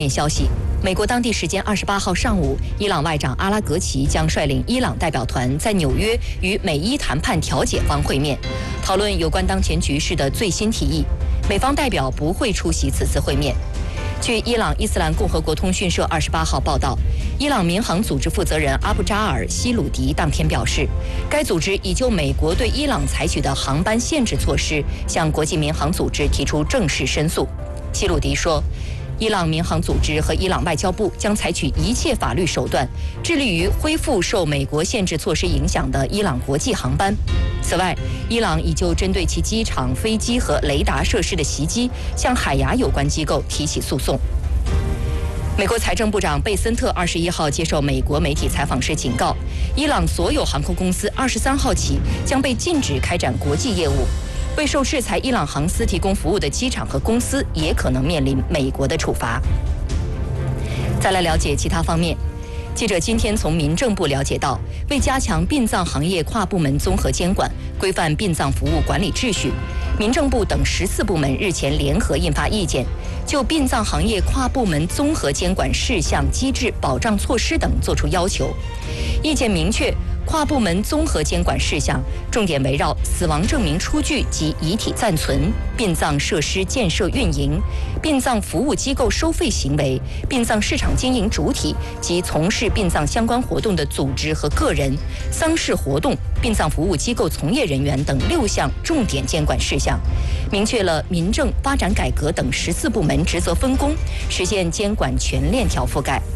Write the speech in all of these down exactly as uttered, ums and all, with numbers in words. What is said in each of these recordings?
消息，美国当地时间二十八号上午，伊朗外长阿拉格齐将率领伊朗代表团在纽约与美伊谈判调解方会面，讨论有关当前局势的最新提议。美方代表不会出席此次会面。据伊朗伊斯兰共和国通讯社二十八号报道，伊朗民航组织负责人阿布扎尔·希鲁迪当天表示，该组织已就美国对伊朗采取的航班限制措施向国际民航组织提出正式申诉。希鲁迪说，伊朗民航组织和伊朗外交部将采取一切法律手段，致力于恢复受美国限制措施影响的伊朗国际航班。此外，伊朗已就针对其机场、飞机和雷达设施的袭击，向海牙有关机构提起诉讼。美国财政部长贝森特二十一号接受美国媒体采访时警告，伊朗所有航空公司二十三号起将被禁止开展国际业务。为受制裁伊朗航司提供服务的机场和公司也可能面临美国的处罚。再来了解其他方面，记者今天从民政部了解到，为加强殡葬行业跨部门综合监管，规范殡葬服务管理秩序，民政部等十四部门日前联合印发意见，就殡葬行业跨部门综合监管事项、机制、保障措施等作出要求。意见明确，跨部门综合监管事项重点围绕死亡证明出具及遗体暂存、殡葬设施建设运营、殡葬服务机构收费行为、殡葬市场经营主体及从事殡葬相关活动的组织和个人、丧事活动、殡葬服务机构从业人员等六项重点监管事项，明确了民政、发展改革等十四部门职责分工，实现监管全链条覆盖。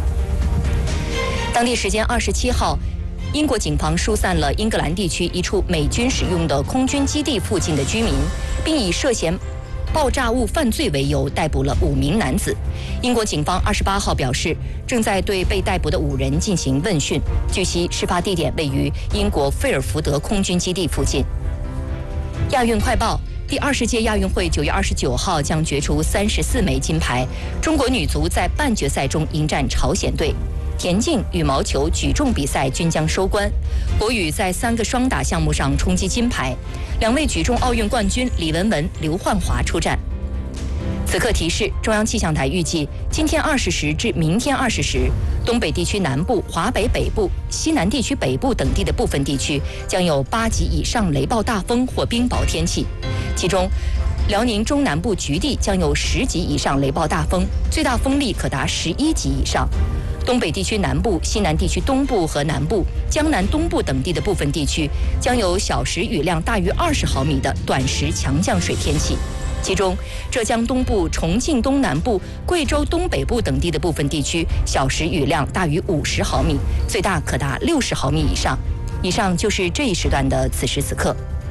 当地时间二十七号，英国警方疏散了英格兰地区一处美军使用的空军基地附近的居民，并以涉嫌爆炸物犯罪为由逮捕了五名男子。英国警方二十八号表示，正在对被逮捕的五人进行问讯。据悉，事发地点位于英国费尔福德空军基地附近。亚运快报。第二十届亚运会九月二十九号将决出三十四枚金牌，中国女足在半决赛中迎战朝鲜队。田径、羽毛球、举重比赛均将收官，国羽在三个双打项目上冲击金牌，两位举重奥运冠军李雯雯、刘焕华出战。此刻提示，中央气象台预计今天二十时至明天二十时，东北地区南部、华北北部、西南地区北部等地的部分地区将有八级以上雷暴大风或冰雹天气，其中辽宁中南部局地将有十级以上雷暴大风，最大风力可达十一级以上。东北地区南部、西南地区东部和南部、江南东部等地的部分地区将有小时雨量大于二十毫米的短时强降水天气，其中浙江东部、重庆东南部、贵州东北部等地的部分地区小时雨量大于五十毫米，最大可达六十毫米以上。以上就是这一时段的此时此刻。